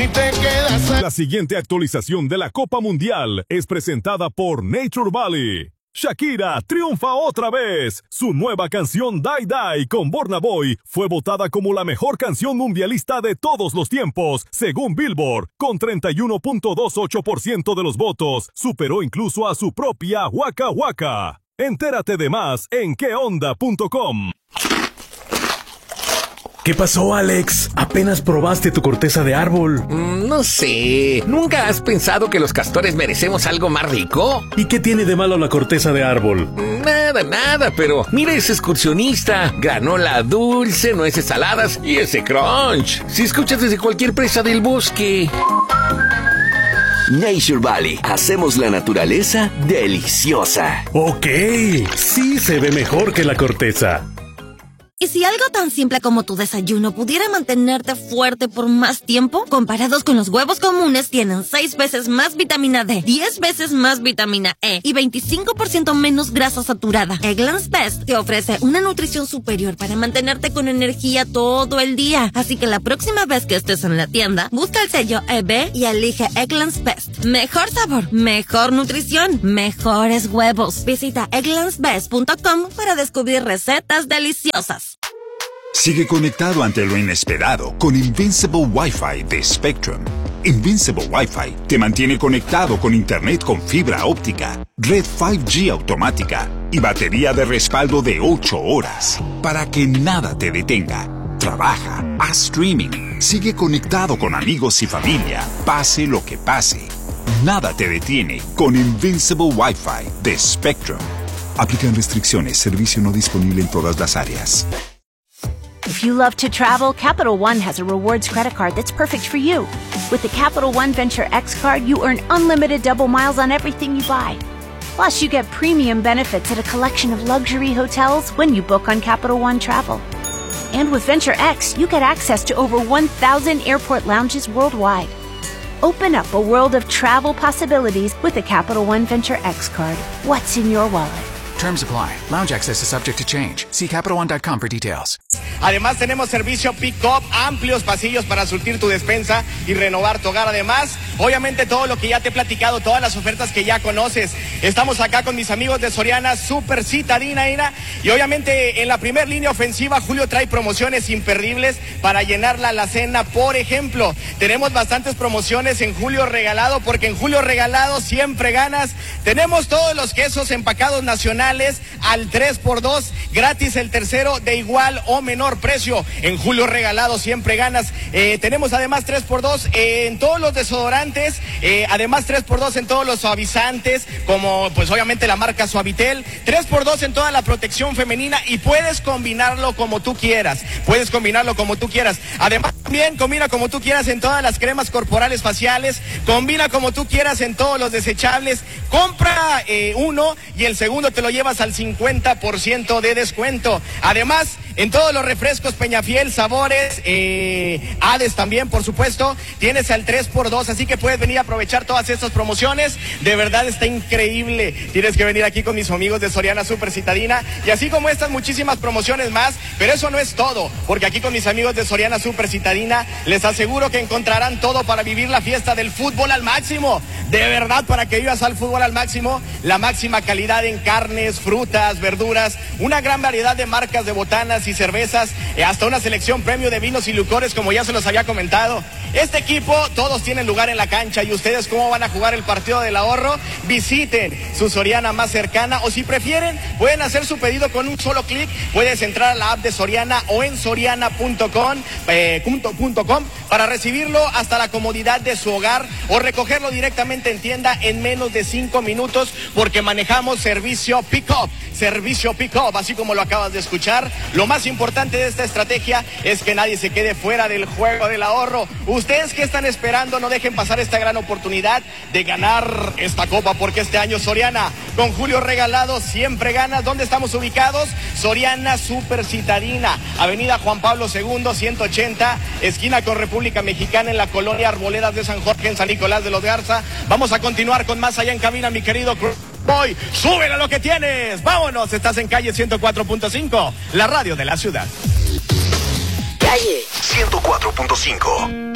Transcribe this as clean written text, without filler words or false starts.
La siguiente actualización de la Copa Mundial es presentada por Nature Valley. Shakira triunfa otra vez. Su nueva canción Die Die con Burna Boy fue votada como la mejor canción mundialista de todos los tiempos, según Billboard, con 31.28% de los votos. Superó incluso a su propia Waka Waka. Entérate de más en queonda.com. ¿Qué pasó, Alex? ¿Apenas probaste tu corteza de árbol? No sé. ¿Nunca has pensado que los castores merecemos algo más rico? ¿Y qué tiene de malo la corteza de árbol? Nada, pero mira ese excursionista. Granola dulce, nueces saladas y ese crunch. Si escuchas desde cualquier presa del bosque. Nature Valley. Hacemos la naturaleza deliciosa. Ok, sí se ve mejor que la corteza. ¿Y si algo tan simple como tu desayuno pudiera mantenerte fuerte por más tiempo? Comparados con los huevos comunes, tienen 6 veces más vitamina D, 10 veces más vitamina E y 25% menos grasa saturada. Eggland's Best te ofrece una nutrición superior para mantenerte con energía todo el día. Así que la próxima vez que estés en la tienda, busca el sello EB y elige Eggland's Best. Mejor sabor, mejor nutrición, mejores huevos. Visita egglandsbest.com para descubrir recetas deliciosas. Sigue conectado ante lo inesperado con Invincible Wi-Fi de Spectrum. Invincible Wi-Fi te mantiene conectado con internet con fibra óptica, red 5G automática y batería de respaldo de 8 horas para que nada te detenga. Trabaja, haz streaming, sigue conectado con amigos y familia, pase lo que pase. Nada te detiene con Invincible Wi-Fi de Spectrum. Aplican restricciones, servicio no disponible en todas las áreas. If you love to travel, Capital One has a rewards credit card that's perfect for you. With the Capital One Venture X card, you earn unlimited double miles on everything you buy. Plus, you get premium benefits at a collection of luxury hotels when you book on Capital One Travel. And with Venture X, you get access to over 1,000 airport lounges worldwide. Open up a world of travel possibilities with the Capital One Venture X card. What's in your wallet? Terms apply. Lounge access is subject to change. See CapitalOne.com for details. Además tenemos servicio pick-up, amplios pasillos para surtir tu despensa y renovar tu hogar. Además, obviamente todo lo que ya te he platicado, todas las ofertas que ya conoces. Estamos acá con mis amigos de Soriana Super Citadina, y obviamente en la primer línea ofensiva Julio trae promociones imperdibles para llenar la alacena. Por ejemplo, tenemos bastantes promociones en Julio Regalado, porque en Julio Regalado siempre ganas. Tenemos todos los quesos empacados nacionales al 3x2, gratis el tercero de igual o menor precio. En Julio Regalado siempre ganas. Tenemos además 3x2 en todos los desodorantes, además 3x2 en todos los suavizantes, como pues obviamente la marca Suavitel, 3x2 en toda la protección femenina, y puedes combinarlo como tú quieras. Además también combina como tú quieras en todas las cremas corporales faciales, combina como tú quieras en todos los desechables. Compra uno y el segundo te lo llevas al 50% de descuento. Además, en todos los refrescos Peñafiel, sabores, Hades también, por supuesto, tienes al 3x2, así que puedes venir a aprovechar todas estas promociones. De verdad está increíble. Tienes que venir aquí con mis amigos de Soriana Super Citadina, y así como estas, muchísimas promociones más. Pero eso no es todo, porque aquí con mis amigos de Soriana Super Citadina les aseguro que encontrarán todo para vivir la fiesta del fútbol al máximo. De verdad, para que vivas al fútbol al máximo, la máxima calidad en carnes, frutas, verduras, una gran variedad de marcas de botanas y cervezas, hasta una selección premio de vinos y licores, como ya se los había comentado. Este equipo, todos tienen lugar en la cancha, y ustedes, ¿cómo van a jugar el partido del ahorro? Visiten su Soriana más cercana, o si prefieren, pueden hacer su pedido con un solo clic. Puedes entrar a la app de Soriana o en soriana.com para recibirlo hasta la comodidad de su hogar, o recogerlo directamente en tienda en menos de 5 minutos, porque manejamos servicio pick-up, así como lo acabas de escuchar. Lo más importante de esta estrategia es que nadie se quede fuera del juego del ahorro. Ustedes, ¿qué están esperando? No dejen pasar esta gran oportunidad de ganar esta copa, porque este año Soriana, con Julio Regalado, siempre ganas. ¿Dónde estamos ubicados? Soriana Super Citadina, Avenida Juan Pablo II, 180, esquina con República Mexicana, en la colonia Arboledas de San Jorge, en San Nicolás de los Garza. Vamos a continuar con más allá en cabina, mi querido Boy. ¡Súbele a lo que tienes! ¡Vámonos! Estás en calle 104.5, la radio de la ciudad. Calle 104.5.